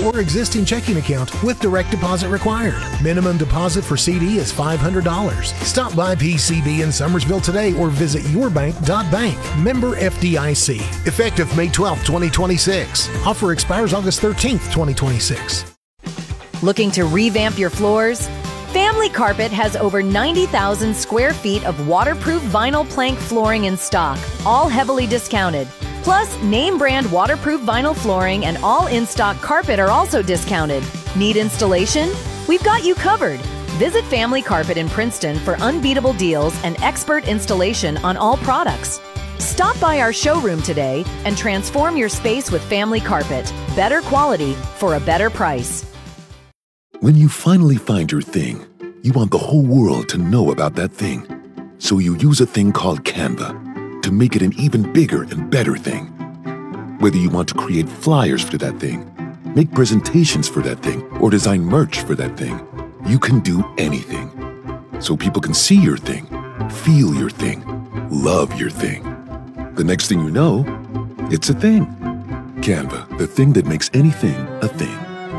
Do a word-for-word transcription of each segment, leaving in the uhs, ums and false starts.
or existing checking account with direct deposit required. Minimum deposit for C D is five hundred dollars. Stop by P C B in Summersville today or visit your bank dot bank. Member F D I C. Effective May twelfth, twenty twenty-six. Offer expires August thirteenth, twenty twenty-six. Looking to revamp your floors? Family Carpet has over ninety thousand square feet of waterproof vinyl plank flooring in stock, all heavily discounted. Plus, name brand waterproof vinyl flooring and all in-stock carpet are also discounted. Need installation? We've got you covered. Visit Family Carpet in Princeton for unbeatable deals and expert installation on all products. Stop by our showroom today and transform your space with Family Carpet. Better quality for a better price. When you finally find your thing, you want the whole world to know about that thing. So you use a thing called Canva to make it an even bigger and better thing. Whether you want to create flyers for that thing, make presentations for that thing, or design merch for that thing, you can do anything. So people can see your thing, feel your thing, love your thing. The next thing you know, it's a thing. Canva, the thing that makes anything a thing.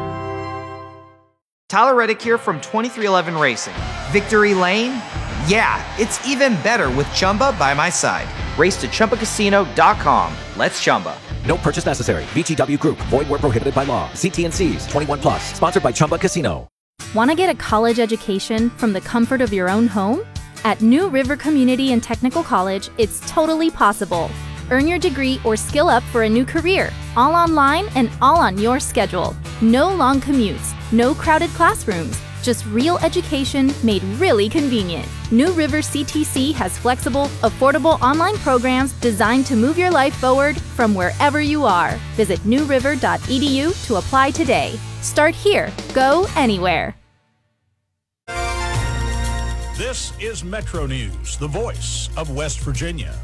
Tyler Reddick here from twenty-three eleven Racing. Victory Lane? Yeah, it's even better with Chumba by my side. Race to Chumba Casino dot com. Let's Chumba. No purchase necessary. V G W Group. Void where prohibited by law. See T N Cs. twenty-one plus. Sponsored by Chumba Casino. Want to get a college education from the comfort of your own home? At New River Community and Technical College, it's totally possible. Earn your degree or skill up for a new career, all online and all on your schedule. No long commutes, no crowded classrooms, just real education made really convenient. New River C T C has flexible, affordable online programs designed to move your life forward from wherever you are. Visit new river dot e d u to apply today. Start here. Go anywhere. This is Metro News, the voice of West Virginia.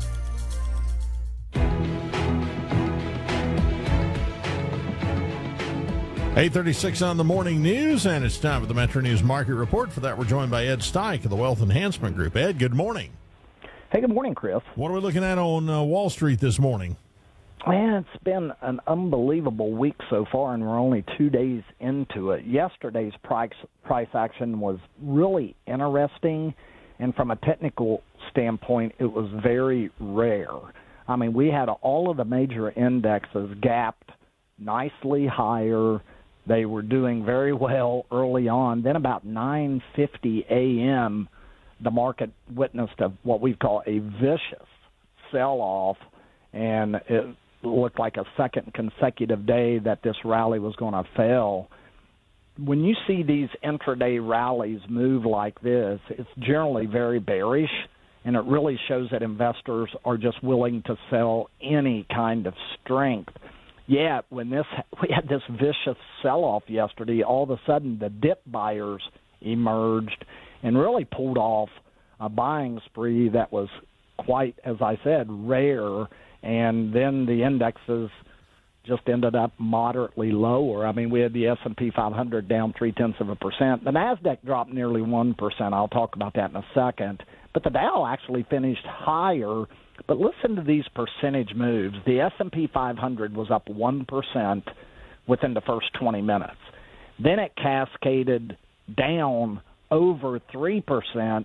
eight thirty-six on the morning news, and it's time for the Metro News Market Report. For that, we're joined by Ed Steich of the Wealth Enhancement Group. Ed, good morning. Hey, good morning, Chris. What are we looking at on uh, Wall Street this morning? Well, it's been an unbelievable week so far, and we're only two days into it. Yesterday's price price action was really interesting, and from a technical standpoint, it was very rare. I mean, we had all of the major indexes gapped nicely higher. They were doing very well early on. Then about nine fifty a.m., the market witnessed a, what we call a vicious sell-off, and it looked like a second consecutive day that this rally was going to fail. When you see these intraday rallies move like this, it's generally very bearish, and it really shows that investors are just willing to sell any kind of strength. Yet, when this we had this vicious sell-off yesterday, all of a sudden the dip buyers emerged and really pulled off a buying spree that was quite, as I said, rare. And then the indexes just ended up moderately lower. I mean, we had the S and P five hundred down three-tenths of a percent. The NASDAQ dropped nearly one percent. I'll talk about that in a second. But the Dow actually finished higher. But listen to these percentage moves. The S and P five hundred was up one percent within the first twenty minutes. Then it cascaded down over three percent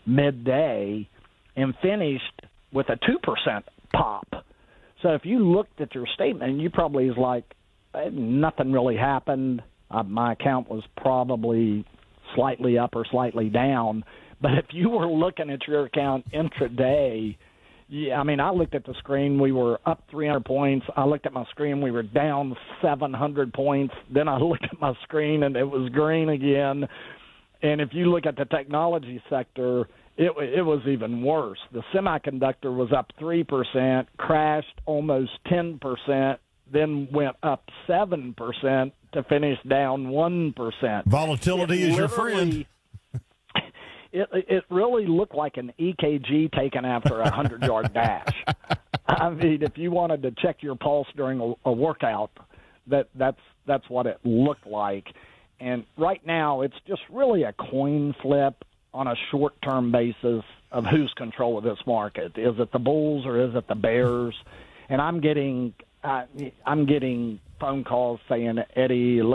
midday and finished with a two percent pop. So if you looked at your statement, you probably is like, nothing really happened. Uh, my account was probably slightly up or slightly down. But if you were looking at your account intraday, yeah, I mean, I looked at the screen. We were up three hundred points. I looked at my screen. We were down seven hundred points. Then I looked at my screen, and it was green again. And if you look at the technology sector, it, it was even worse. The semiconductor was up three percent, crashed almost ten percent, then went up seven percent to finish down one percent. Volatility it is your friend. It, it really looked like an E K G taken after a hundred-yard dash. I mean, if you wanted to check your pulse during a, a workout, that that's that's what it looked like. And right now, it's just really a coin flip on a short-term basis of who's control of this market. Is it the bulls or is it the bears? And I'm getting uh, I'm getting phone calls saying, Eddie, look